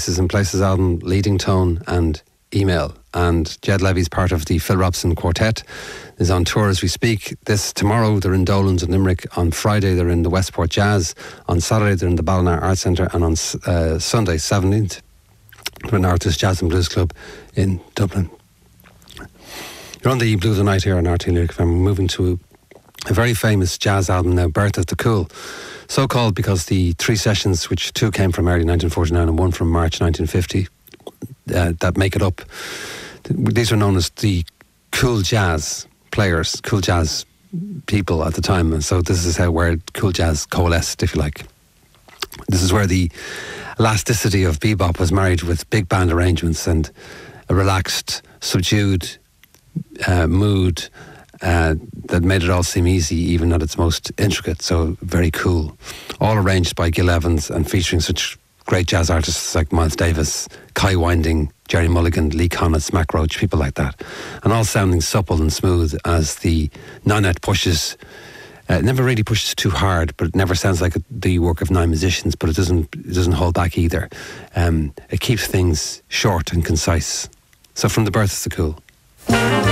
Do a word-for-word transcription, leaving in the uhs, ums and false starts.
Faces and Places album, Leading Tone and Email. And Jed Levy's part of the Phil Robson Quartet, is on tour as we speak. This tomorrow they're in Dolan's in Limerick. On Friday they're in the Westport Jazz. On Saturday they're in the Ballina Arts Centre. And on uh, Sunday seventeenth they're in Artist Jazz and Blues Club in Dublin. You're on the Blue of the Night here on R T Lyric F M. We're moving to a very famous jazz album now, Birth of the Cool. So called because the three sessions, which two came from early nineteen forty-nine and one from March nineteen fifty, uh, that make it up. These are known as the cool jazz players, cool jazz people at the time. And so this is how where cool jazz coalesced, if you like. This is where the elasticity of bebop was married with big band arrangements and a relaxed, subdued uh, mood uh, that made it all seem easy, even at its most intricate. So very cool. All arranged by Gil Evans and featuring such great jazz artists like Miles Davis, Kai Winding, Jerry Mulligan, Lee Konitz, Mac Roach, people like that. And all sounding supple and smooth as the nine-net pushes. Uh, it never really pushes too hard, but it never sounds like the work of nine musicians, but it doesn't it doesn't hold back either. Um, it keeps things short and concise. So from the Birth of the Cool.